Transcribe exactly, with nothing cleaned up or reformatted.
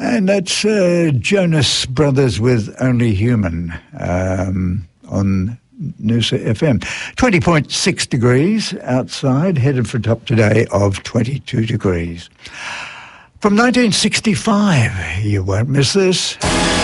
And that's uh, Jonas Brothers with Only Human um, on Noosa F M. twenty point six degrees outside, headed for a top today of twenty-two degrees. From nineteen sixty-five, you won't miss this.